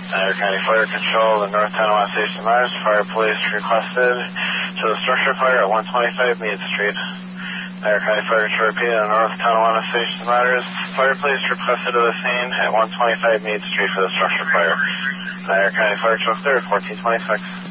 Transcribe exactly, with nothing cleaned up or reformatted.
Niagara County Fire Control, the North Tonawanda Station Mars, fire police requested to the structure fire at one twenty-five Meade Street. Niagara County Fire Control repeated on North Tonawanda Station Mars, fire police requested to the scene at one twenty-five Meade Street for the structure fire. Niagara County Fire Control cleared, fourteen twenty-six.